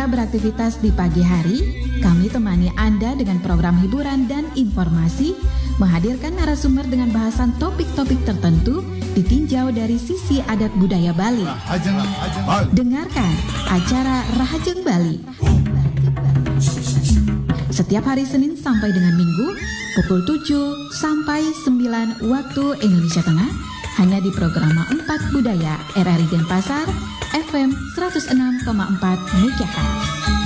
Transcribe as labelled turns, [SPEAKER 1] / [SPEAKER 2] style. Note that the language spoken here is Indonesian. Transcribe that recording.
[SPEAKER 1] Anda beraktivitas di pagi hari, kami temani Anda dengan program hiburan dan informasi, menghadirkan narasumber dengan bahasan topik-topik tertentu ditinjau dari sisi adat budaya Bali. Dengarkan acara Rahajeng Bali setiap hari Senin sampai dengan Minggu pukul 7 sampai 9 waktu Indonesia Tengah, hanya di program 4 Budaya RRI Denpasar FM 106,4 MHz.